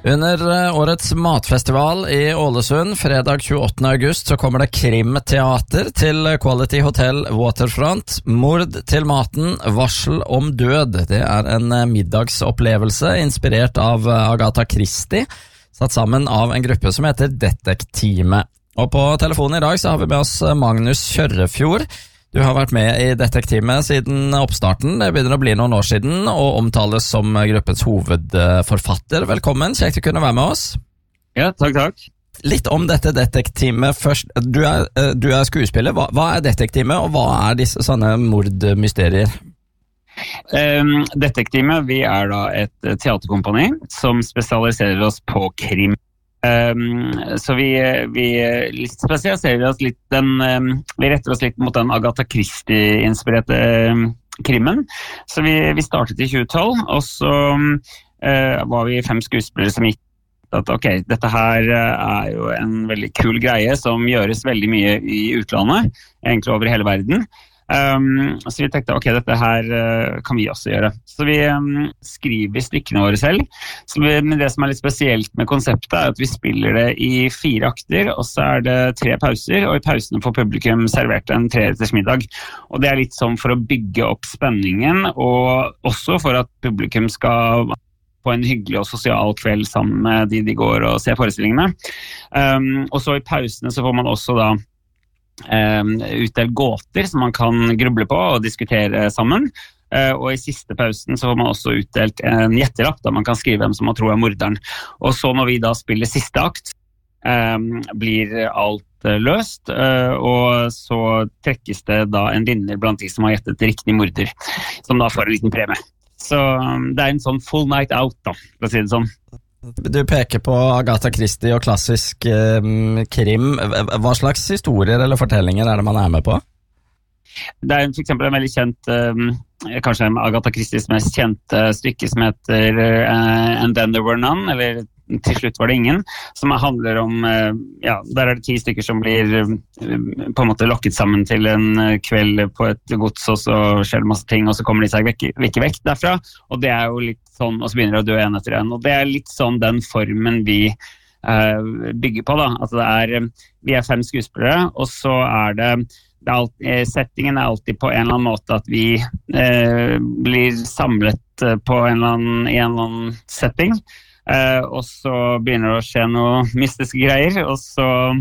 Under årets matfestival i Ålesund, fredag 28. august, så kommer det krimteater til Quality Hotel Waterfront. Mord til maten, varsel om død. Det er en middagsopplevelse inspirert av Agatha Christie, satt sammen av en gruppe som heter Detektimet. Og på telefonen i dag så har vi med oss Magnus Kjørrefjord. Du har vært med i Detektimet siden oppstarten, det begynner å bli noen år siden, og omtales som gruppens hovedforfatter. Velkommen, kjekt å kunne være med oss. Ja, takk. Litt om dette Detektimet først. Du er skuespiller. Hva er Detektimet, og hva er disse sånne mordmysterier? Detektimet, vi er da et teaterkompani som spesialiserer oss på krim. Så vi spesialiserer oss litt vi retter oss litt mot den Agatha Christie-inspirerte krimmen. Så vi startet i 2012, og så var vi 5 skuespillere som gikk at ok, dette her er jo en veldig kul greie som gjøres veldig mye i utlandet, egentlig over hele verden. Så vi tenkte, ok, dette her kan vi også gjøre. Så vi skriver stykkene våre selv. Men det som er litt spesielt med konseptet er at vi spiller det i 4 akter, og så er det 3 pauser, og i pausene får publikum servert en 3-retters middag. Og det er litt sånn for å bygge opp spenningen, og også for at publikum skal på en hyggelig og sosial kveld sammen med de går og ser forestillingene. Og så i pausene så får man også da utdelt gåter som man kan gruble på og diskutere sammen, og i siste pausen så får man også utdelt en gjettelapp da man kan skrive hvem som man tror er morderen. Og så når vi da spiller siste akt blir alt løst, og så trekkes det da en vinner blant de som har gjettet riktig morder, som da får en liten premie. Så det er en sånn full night out da, for å si det sånn. Du peker på Agatha Christie og klassisk krim. Hva slags historier eller fortellinger er det man er med på? Det er for eksempel en veldig kjent, kanskje Agatha Christies mest kjente stykke som heter And Then There Were None, eller Til slutt var det ingen, som handler om, ja, der er det 10 stykker som blir på en måte lokket sammen til en kveld på et gods, og så skjer det masse ting, og så kommer de seg ikke vekk derfra, og det er jo litt sånn, og så begynner de å dø en etter en, og det er litt sånn den formen vi bygger på da, at vi er 5 skuespillere, og så settingen er alltid på en eller annen måte at vi blir samlet på en eller annen setting, og så begynner det å skje noe mystiske greier, og så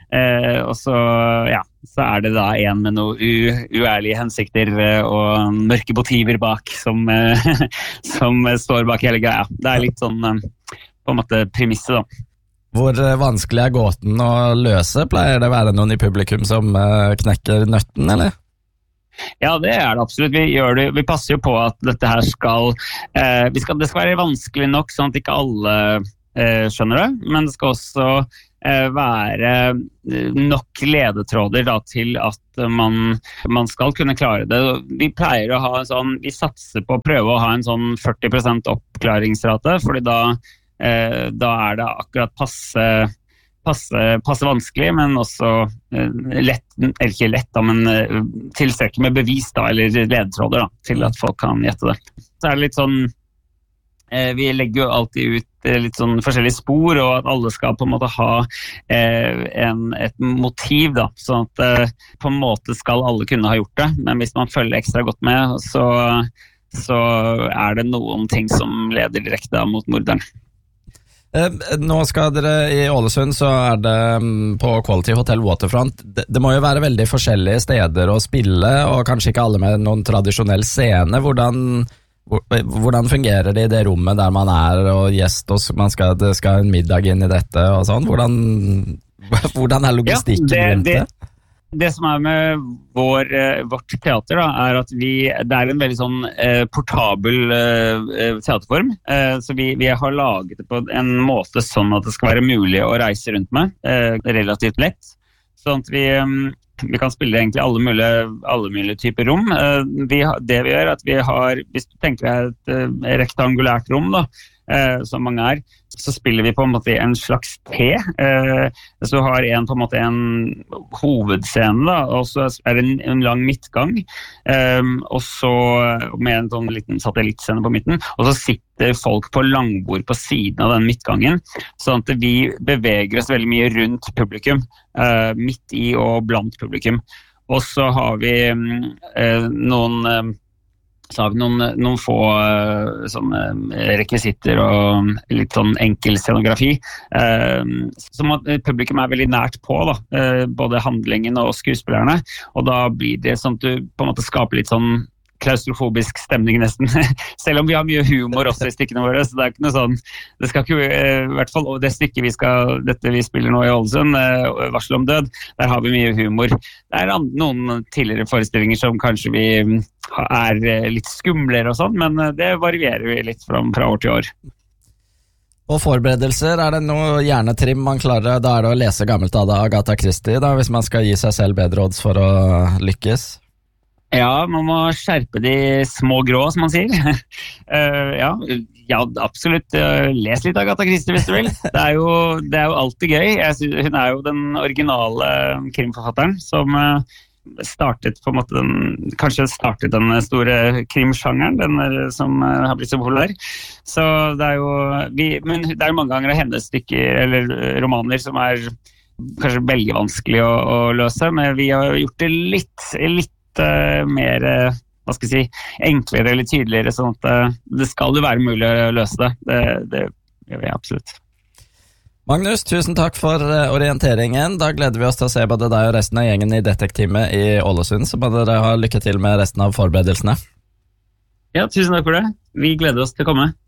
er det da en med noe uærlige hensikter og mørke motiver bak som står bak hele greia. Det er litt sånn på en måte premisset da. Hvor vanskelig er gåten å løse? Pleier det å være noen i publikum som knekker nøtten, eller? Ja, det er det absolutt. Vi passer jo på at dette her det skal være vanskelig nok sånn at ikke alle skjønner det, men det skal også være nok ledetråder da, til at man skal kunne klare det. Vi pleier å ha en sånn, vi satser på å prøve å ha en sånn 40% oppklaringsrate, fordi da er det akkurat passe vanskelig, men også lett, eller ikke lett da, men tilstrekkelig med bevis da, eller ledetråder da, til at folk kan gjette det. Så er det litt sånn, vi legger jo alltid ut litt sånn forskjellige spor, og at alle skal på en måte ha et motiv da, sånn at på en måte skal alle kunne ha gjort det, men hvis man følger ekstra godt med, så er det noen ting som leder direkte da, mot morderen. Nå skal dere i Ålesund, så er det på Quality Hotel Waterfront. Det må jo være veldig forskjellige steder å spille, og kanskje ikke alle med noen tradisjonell scene. Hvordan fungerer det i det rommet der man er og gjest, og det skal en middag inn i dette og sånn? Hvordan er logistikken rundt det? Det som er med vårt teater da, er at det er en veldig sånn portabel teaterform, så vi har laget det på en måte sånn at det skal være mulig å reise rundt med, relativt lett, sånn at vi kan spille egentlig alle mulige typer rom. Det vi gjør er at vi har, hvis du tenker deg et rektangulært rom da, som mange så spiller vi på en måte en slags T. Så har en på en måte en hovedscene, da, og så det en lang midtgang, og så med en sånn liten satellittscene på midten, og så sitter folk på langbord på siden av den midtgangen, sånn at vi beveger oss veldig mye rundt publikum, midt i og blant publikum. Og så har vi noen få sånne rekvisitter og litt sånn enkel scenografi, som at publikum veldig nært på, da, både handlingen og skuespillerne, og da blir det sånn at du på en måte skaper litt sånn klaustrofobisk stemning nesten, selv om vi har mye humor også i stykkene våre, så det ikke noe sånn, det skal ikke, i hvert fall det stykket dette vi spiller nå i Ålesund, Varsel om død, der har vi mye humor. Det noen tidligere forestillinger som kanskje vi litt skumlere og sånn, men det varierer vi litt fra år til år. Og forberedelser, det noe hjernetrim man klarer, da det å lese gammelt av Agatha Christie, da, hvis man skal gi seg selv bedre odds for å lykkes? Ja, man må skjerpe de små grå, som man sier. Ja, absolutt. Les litt Agatha Christie hvis du vil. Det jo alltid gøy. Hun jo den originale krimforfatteren som startet på en måte kanskje startet den store krimsjangeren, den som har blitt så populær. Så det men det mange ganger av hennes stykker eller romaner som kanskje veldig vanskelig å løse, men vi har gjort det litt mer, hva skal jeg si, enklere eller tydeligere, sånn at det skal jo være mulig å løse det. Det gjør vi absolutt. Magnus, tusen takk for orienteringen. Da gleder vi oss til å se både deg og resten av gjengen i Detektimet i Ålesund, så må dere ha lykke til med resten av forberedelsene. Ja, tusen takk for det. Vi gleder oss til å komme.